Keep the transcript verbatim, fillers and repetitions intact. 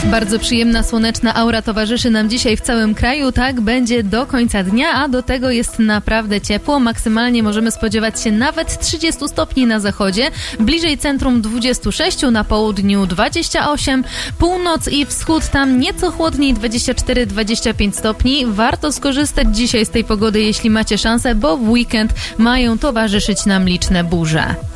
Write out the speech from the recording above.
Bardzo przyjemna, słoneczna aura towarzyszy nam dzisiaj w całym kraju. Tak będzie do końca dnia, a do tego jest naprawdę ciepło. Maksymalnie możemy spodziewać się nawet trzydzieści stopni na zachodzie. Bliżej centrum dwadzieścia sześć, na południu dwadzieścia osiem. Północ i wschód tam nieco chłodniej, dwadzieścia cztery dwadzieścia pięć stopni. Warto skorzystać dzisiaj z tej pogody, jeśli macie szansę, bo w weekend mają towarzyszyć nam liczne burze.